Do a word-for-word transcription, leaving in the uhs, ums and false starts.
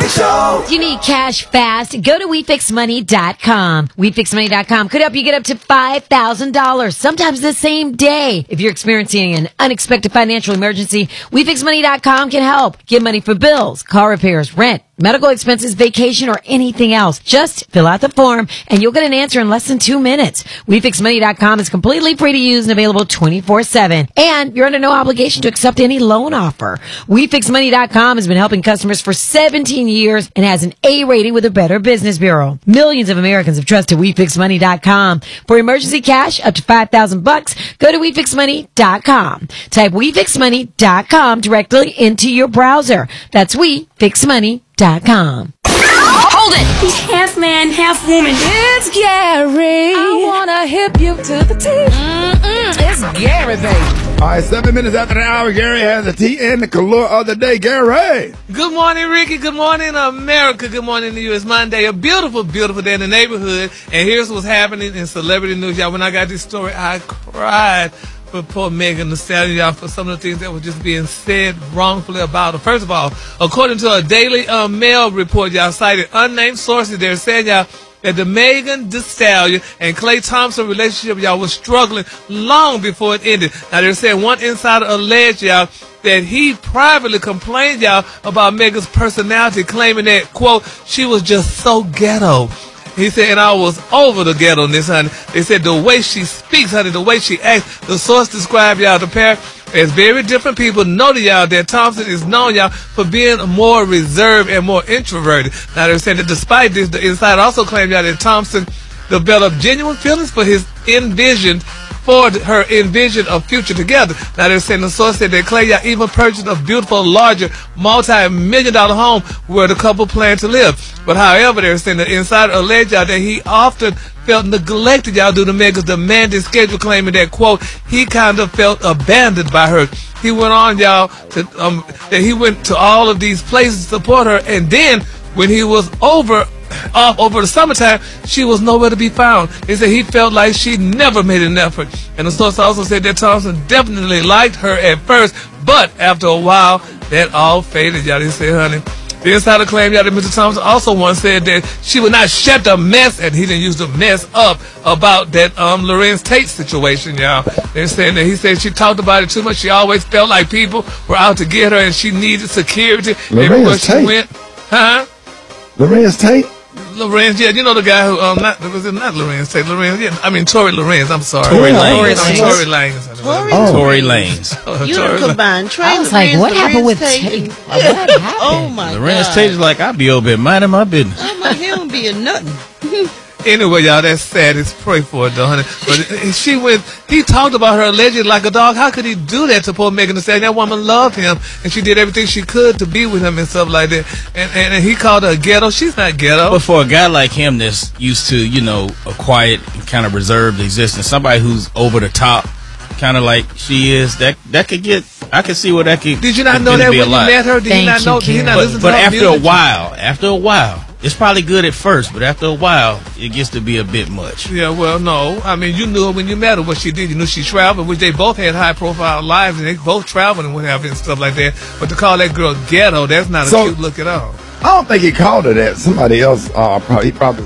Big Show. If you need cash fast, go to we fix money dot com. we fix money dot com could help you get up to five thousand dollars, sometimes the same day. If you're experiencing an unexpected financial emergency, we fix money dot com can help. Get money for bills, car repairs, rent, medical expenses, vacation, or anything else. Just fill out the form and you'll get an answer in less than two minutes. we fix money dot com is completely free to use and available twenty-four seven. And you're under no obligation to accept any loan offer. we fix money dot com has been helping customers for seventeen years and has an A rating with the Better Business Bureau. Millions of Americans have trusted we fix money dot com. For emergency cash up to five thousand bucks, go to we fix money dot com. Type we fix money dot com directly into your browser. That's we fix money dot com. Hold it! He's half man, half woman. It's Gary. I wanna hip you to the T. Mm-mm, it's Gary, baby. All right, seven minutes after the hour, Gary has the tea and the color of the day. Gary. Good morning, Ricky. Good morning, America. Good morning to you. It's Monday. A beautiful, beautiful day in the neighborhood. And here's what's happening in celebrity news. Y'all, when I got this story, I cried for poor Megan Thee Stallion, y'all, for some of the things that were just being said wrongfully about her. First of all, according to a Daily uh, Mail report, y'all cited unnamed sources, they're saying, y'all, that the Megan Thee Stallion and Klay Thompson relationship, y'all, was struggling long before it ended. Now, they're saying one insider alleged, y'all, that he privately complained, y'all, about Megan's personality, claiming that, quote, she was just so ghetto. He said, and I was over the ghetto-ness, honey. They said the way she speaks, honey, the way she acts, the source described, y'all, the pair as very different people. Noted, y'all, that Thompson is known, y'all, for being more reserved and more introverted. Now, they're saying that despite this, the insider also claimed, y'all, that Thompson developed genuine feelings for his envisioned for her envision of future together. Now, they're saying the source said that Klay, y'all, even purchased a beautiful, larger, multi-million dollar home where the couple planned to live. But however, they're saying the insider alleged, y'all, that he often felt neglected, y'all, due to Megan's demanding schedule, claiming that, quote, he kind of felt abandoned by her. He went on, y'all, to, um, that he went to all of these places to support her, and then when he was over off over the summertime, she was nowhere to be found. He said he felt like she never made an effort. And the source also said that Thompson definitely liked her at first, but after a while, that all faded, y'all. He said, honey, the insider claimed, y'all, that Mister Thompson also once said that she would not shut the mess, and he didn't use the mess up about that um Lorenz Tate situation, y'all. They're saying that he said she talked about it too much. She always felt like people were out to get her, and she needed security everywhere she went. Huh? Lorenz Tate? Lorenz, yeah, you know the guy who, um, not, was it not Lorenz Tate, Lorenz, yeah, I mean, Tory Lorenz, I'm sorry. Tory Lanez. Tory Lanez. Tory, oh. Tory Lanez. Oh, You Tory done combined Trey I was Lorenz, like, what Lorenz happened with Tate? Tate? What happened? Oh, my Lorenz God. Tate is like, I be over here minding my business. I'm like, he don't be a nothing. Anyway, y'all, that's sad. It's pray for it, though, honey. But she went, he talked about her allegedly like a dog. How could he do that to poor Megan Thee Stallion? That woman loved him, and she did everything she could to be with him and stuff like that. And, and, and he called her ghetto. She's not ghetto. But for a guy like him that's used to, you know, a quiet, kind of reserved existence, somebody who's over the top, kind of like she is, that that could get, I could see what that could. Did you not know that when you met her? Did Thank you not you, know? Did you not But, listen but to her after music? a while, after a while, it's probably good at first, but after a while, it gets to be a bit much. Yeah, well, no. I mean, you knew her when you met her, what she did. You knew she traveled, which they both had high-profile lives, and they both traveled and whatever and stuff like that. But to call that girl ghetto, that's not a So- cute look at all. I don't think he called her that. Somebody else, uh, probably, he probably